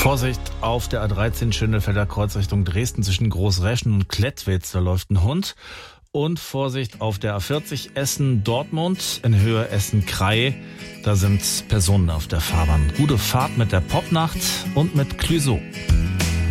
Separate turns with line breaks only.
Vorsicht auf der A13 Schönefelder Kreuz Richtung Dresden zwischen Großreschen und Klettwitz, da läuft ein Hund. Und Vorsicht auf der A40 Essen-Dortmund in Höhe Essen-Krei, da sind Personen auf der Fahrbahn. Gute Fahrt mit der Popnacht und mit Clüso.